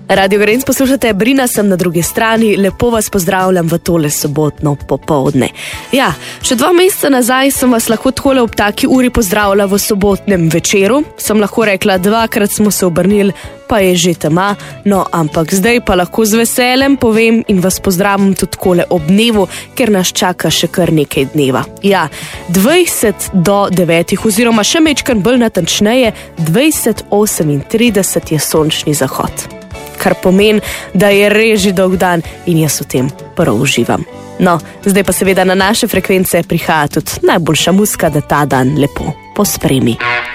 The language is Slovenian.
Radio Gorenc poslušate, Brina sem na drugi strani, lepo vas pozdravljam v tole sobotno popoldne. Ja, še 2 meseca nazaj sem vas lahko takole ob taki uri pozdravila v sobotnem večeru. Sem lahko rekla, 2-krat smo se obrnili, pa je že tema, no, ampak zdaj pa lahko z veseljem povem in vas pozdravim tudi takole ob dnevu, ker nas čaka še kar nekaj dneva. Ja, 20 do 9, oziroma še mečkan bolj natančneje, 20:38 je sončni zahod. Kar pomeni, da je res že dolg dan in jaz v tem prav uživam. No, zdaj pa seveda na naše frekvence prihaja tudi najboljša muzika, da ta dan lepo pospremi.